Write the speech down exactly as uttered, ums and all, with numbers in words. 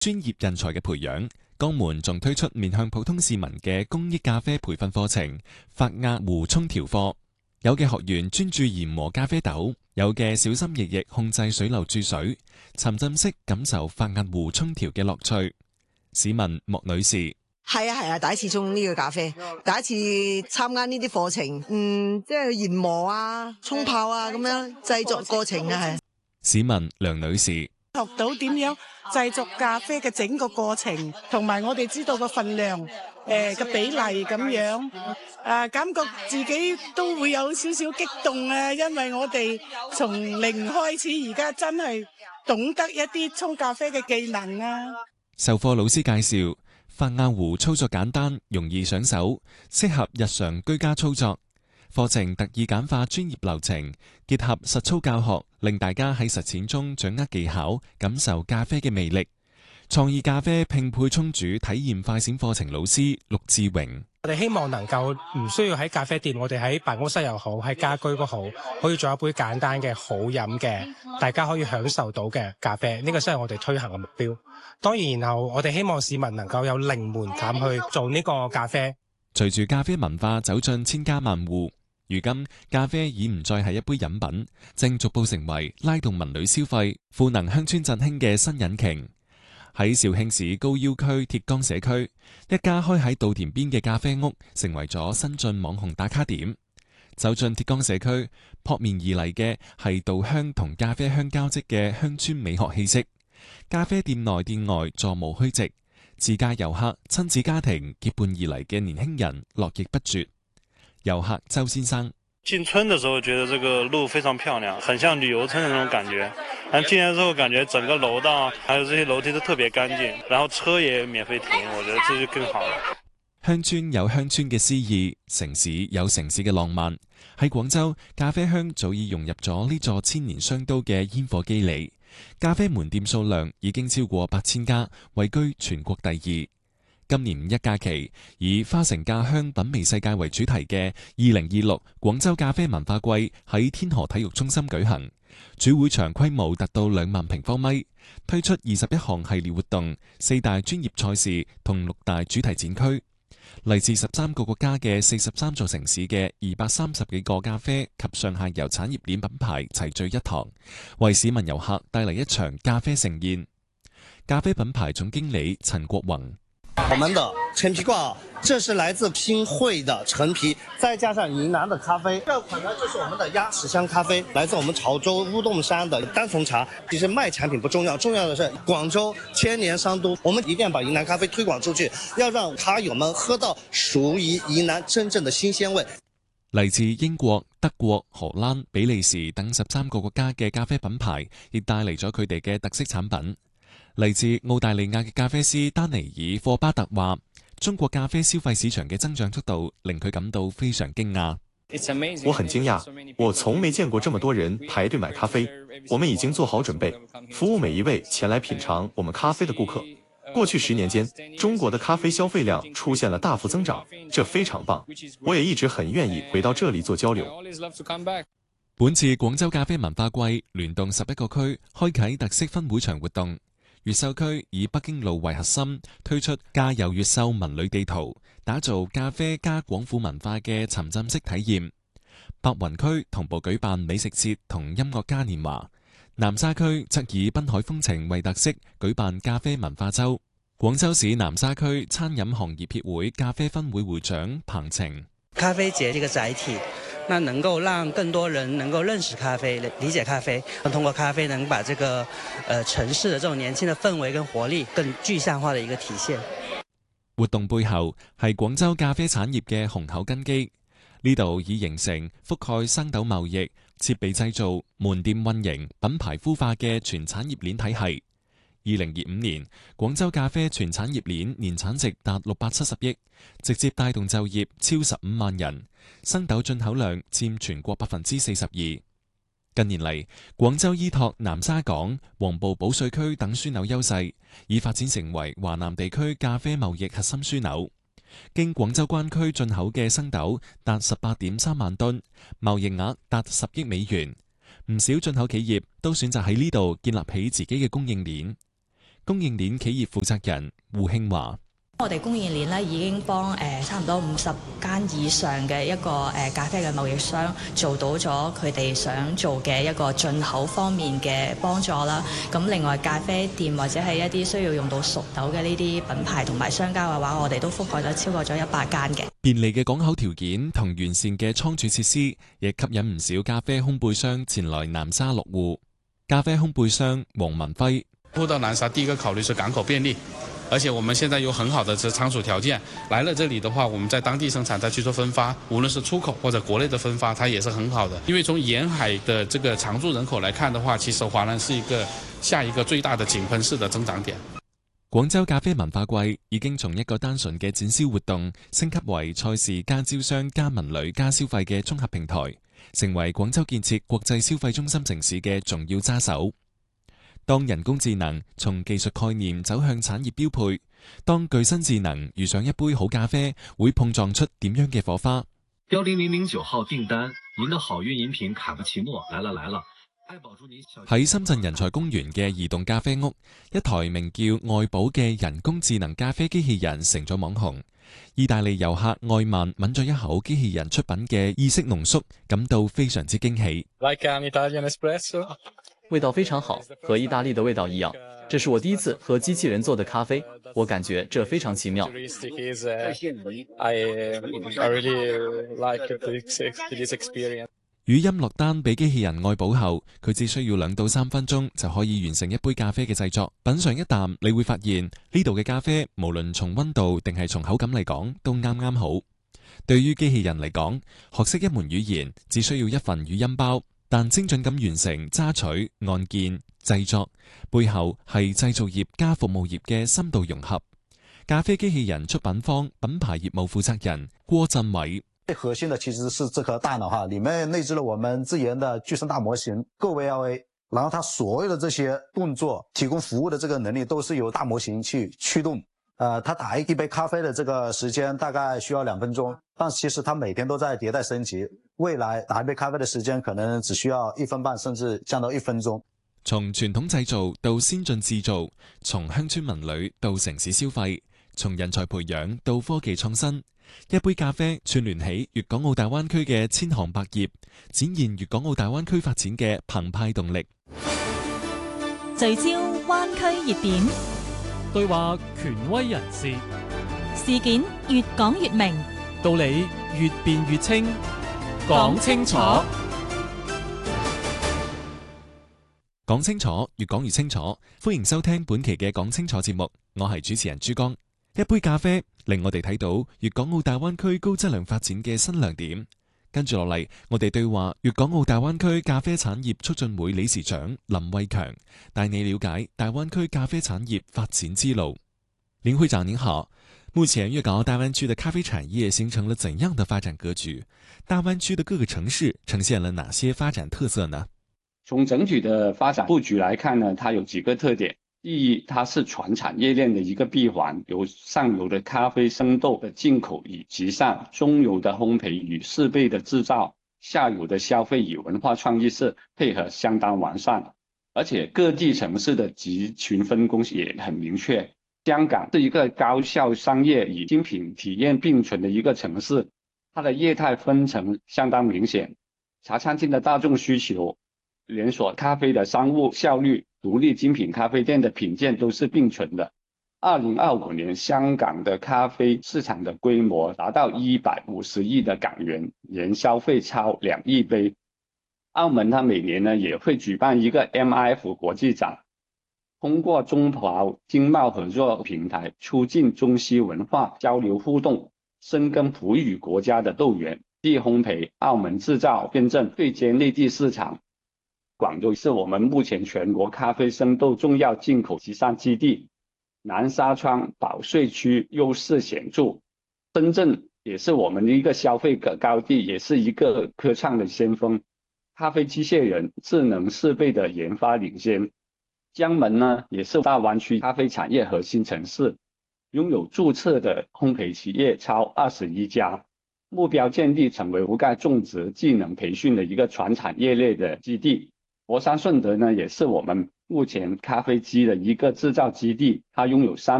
專業人才嘅培養。江門仲推出面向普通市民嘅公益咖啡培訓課程——法壓壺沖調課。有嘅學員專注研磨咖啡豆，有嘅小心翼翼控制水流注水，沉浸式感受法壓壺沖調嘅樂趣。市民莫女士： 係啊係啊，第一次沖呢個咖啡，第一次參加呢啲課程，嗯，即係研磨啊、沖泡啊咁樣製作過程啊係。 市民梁女士： 學到點樣製作咖啡嘅整個過程，同埋我哋知道個份量，誒、呃、嘅比例咁樣，誒、呃、感覺自己都會有少少激動啊，因為我哋從零開始，而家真係懂得一啲沖咖啡嘅技能啊。 授課老師介紹，法壓壺操作簡單，容易上手，適合日常居家操作。課程特意簡化專業流程，結合實操教學，令大家喺實踐中掌握技巧，感受咖啡嘅魅力。創意咖啡拼配沖煮體驗快閃課程老師陸志榮： 我哋希望能夠唔需要喺咖啡店，我哋喺辦公室又好，喺家居都好，可以做一杯簡單嘅好飲嘅，大家可以享受到嘅咖啡。呢個先係我哋推行嘅目標。當然，然後我哋希望市民能夠有零門檻去做呢個咖啡。 隨住咖啡文化走進千家萬戶，如今咖啡已唔再係一杯飲品，正逐步成為拉動民旅消費、賦能鄉村振興嘅新引擎。喺肇慶市高要區鐵江社區，一家開喺稻田邊嘅咖啡屋，成為咗新晉網紅打卡點。走進鐵江社區，撲面而嚟嘅係稻香同咖啡香交織嘅鄉村美學氣息。咖啡店內店外座無虛席，自駕遊客、親子家庭結伴而嚟嘅年輕人絡繹不絕。遊客周先生： 進村的時候覺得這個路非常漂亮，很像旅遊村的那種感覺。但進來之後感覺整個樓道還有這些樓梯都特別乾淨，然後車也免費停，我覺得這就更好了。 鄉村有鄉村嘅詩意，城市有城市嘅浪漫。喺廣州，咖啡香早已融入咗呢座千年商都嘅煙火肌理。咖啡門店數量已經超過八千家，位居全國第二。今年五一假期，以花城咖香品味世界為主題嘅二零二六廣州咖啡文化季喺天河體育中心舉行，主會場規模達到兩萬平方米，推出二十一項系列活動、四大專業賽事同六大主題展區。嚟自十三個國家嘅四十三座城市嘅二百三十幾個咖啡及上下游產業鏈品牌齊聚一堂，為市民遊客帶嚟一場咖啡盛宴。咖啡品牌總經理陳國宏： 我們的陳皮掛，這是來自新會的陳皮，再加上雲南的咖啡。這款呢就是我們的鴨屎香咖啡，來自我們潮州烏洞山的單叢茶。其實賣產品不重要，重要的是廣州千年商都，我們一定要把雲南咖啡推廣出去，要讓咖友們喝到屬於雲南真正的新鮮味。 嚟自英國、德國、荷蘭、比利時等十三個國家嘅咖啡品牌，亦帶嚟咗佢哋嘅特色產品。嚟自澳大利亞嘅咖啡師丹尼爾霍巴特話：中國咖啡消費市場嘅增長速度令佢感到非常驚訝。 我很驚訝，我從沒見過這麼多人排隊買咖啡。我們已經做好準備，服務每一位前來品嘗我們咖啡的顧客。過去十年間，中國的咖啡消費量出現了大幅增長，這非常棒。我也一直很願意回到這裡做交流。 本次廣州咖啡文化季聯動十一個區，開啟特色分會場活動。越秀區以北京路為核心，推出咖遊越秀文旅地圖，打造咖啡加廣府文化嘅沉浸式體驗。白雲區同步舉辦美食節同音樂嘉年華，南沙區則以濱海風情為特色，舉辦咖啡文化周。廣州市南沙區餐飲行業協會咖啡分會會長彭晴： 咖啡節這個載體，那能夠讓更多人能夠認識咖啡、理解咖啡，通過咖啡能把這個，呃，城市的這種年輕的氛圍跟活力更具象化的一個體現。 活動背後係廣州咖啡產業嘅雄厚根基，呢度已形成覆蓋生豆貿易、設備製造、門店運營、品牌孵化嘅全產業鏈體系。二零二五年，廣州咖啡全產業鏈年產值達六百七十億，直接帶動就業超十五萬人，生豆進口量佔全國百分之四十二。近年嚟，廣州依託南沙港、黃埔保稅區等樞紐優勢，已發展成為華南地區咖啡貿易核心樞紐。經廣州關區進口嘅生豆達十八點三萬噸，貿易額達十億美元。唔少進口企業都選擇喺呢度建立起自己嘅供應鏈。 供應鏈企業負責人胡慶華。 我哋供應鏈咧已經幫誒差唔多五十間以上嘅一個誒咖啡嘅貿易商做到咗佢哋想做嘅一個進口方面嘅幫助啦。咁另外咖啡店或者係一啲需要用到熟豆嘅呢啲品牌同埋商家嘅話，我哋都覆蓋咗超過咗一百間嘅。 便利嘅港口條件同完善嘅倉儲設施，亦吸引唔少咖啡烘焙商前來南沙落戶。咖啡烘焙商黃文輝： 鋪到南沙，第一個考慮是港口便利。而且我們現在有很好的這倉儲條件，來了這裡的話，我們在當地生產再去做分發，無論是出口或者國內的分發，它也是很好的。因為從沿海的這個常住人口來看的話，其實華南是一個下一個最大的井噴式的增長點。 廣州咖啡文化季已經從一個單純嘅展銷活動升級為賽事加招商加文旅加消費嘅綜合平台，成為廣州建設國際消費中心城市嘅重要揸手。當人工智能從技術概念走向產業標配，當具身智能遇上一杯好咖啡，會碰撞出點樣嘅火花？ 幺零零零九號訂單，您的好運飲品卡布奇諾來了來了。 喺深圳人才公園嘅移動咖啡屋，一台名叫愛寶嘅人工智能咖啡機器人成咗網紅。意大利遊客愛曼抿咗一口機器人出品嘅意式濃縮，感到非常之驚喜。 Like an Italian espresso. 味道非常好，和意大利的味道一樣。這是我第一次喝機器人做的咖啡，我感覺這非常奇妙。 語音落單俾機器人愛寶後，佢只需要兩到三分鐘就可以完成一杯咖啡嘅製作。品嚐一啖，你會發現呢度嘅咖啡無論從溫度定係從口感嚟講都啱啱好。對於機器人嚟講，學識一門語言只需要一份語音包。但精準咁完成揸取、按鍵、製作，背後係製造業加服務業嘅深度融合。咖啡機器人出品方品牌業務負責人郭振偉： 最核心的其實是這顆大腦哈，裡面內置了我們自研的具身大模型Go V L A， 然後它所有的這些動作提供服務的這個能力都是由大模型去驅動。呃，它打一杯咖啡的這個時間大概需要兩分鐘，但其實它每天都在迭代升級。未來打一杯咖啡的時間可能只需要一分半，甚至降到一分鐘。 從傳統製造到先進製造，從鄉村文旅到城市消費，從人才培養到科技創新，一杯咖啡串聯起粵港澳大灣區嘅千行百業，展現粵港澳大灣區發展嘅澎湃動力。 聚焦灣區熱點。 對話權威人士， 事件越講越明， 道理越辯越清，講清楚， 講清楚，越講越清楚。歡迎收聽本期嘅講清楚節目，我係主持人朱江。一杯咖啡令我哋睇到粵港澳大灣區高質量發展嘅新亮點。跟住落嚟，我哋對話粵港澳大灣區咖啡產業促進會理事長林偉強，帶你了解大灣區咖啡產業發展之路。林會長您好，目前粵港澳大灣區的咖啡產業形成了怎樣的發展格局？大灣區的各個城市呈現了哪些發展特色呢？ 從整體的發展布局來看呢，它有幾個特點。第一，它是全產業鏈的一個閉環，由上游的咖啡生豆的進口與集散，中游的烘焙與設備的製造，下游的消費與文化創意是配合相當完善，而且各地城市的集群分工也很明確。香港是一個高效商業與精品體驗並存的一個城市，它的業態分層相當明顯，茶餐廳的大眾需求，連鎖咖啡的商務效率，獨立精品咖啡店的品鑑都是並存的。二零二五年，香港的咖啡市場的規模達到一百五十億的港元，年消費超兩億杯。澳門它每年呢也會舉辦一個 M I F 國際展，通過中葡經貿合作平台，促進中西文化交流互動，深耕葡語國家的豆源，地烘焙、澳門製造認證，對接內地市場。廣州是我們目前全國咖啡生豆重要進口集散基地，南沙窗保稅區優勢顯著。深圳也是我們的一個消費的高地，也是一個科創的先鋒，咖啡機械人、智能設備的研發領先。江門呢，也是大灣區咖啡產業核心城市，擁有註冊的烘焙企業超二十一家，目標建立成為覆蓋種植技能培訓的一個全產業鏈的基地。佛山順德呢，也是我們目前咖啡机的一个制造基地，它拥有三